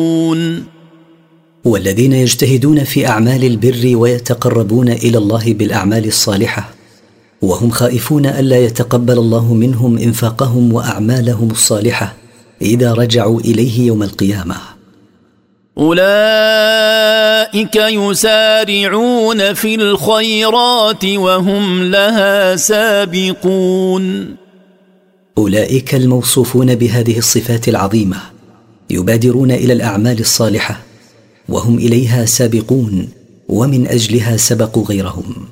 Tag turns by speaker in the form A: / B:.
A: والذين يجتهدون في أعمال البر ويتقربون إلى الله بالأعمال الصالحة وهم خائفون ألا يتقبل الله منهم إنفاقهم وأعمالهم الصالحة إذا رجعوا إليه يوم القيامة.
B: أولئك يسارعون في الخيرات وهم لها سابقون.
A: أولئك الموصوفون بهذه الصفات العظيمة يبادرون إلى الأعمال الصالحة وهم إليها سابقون ومن أجلها سبقوا غيرهم.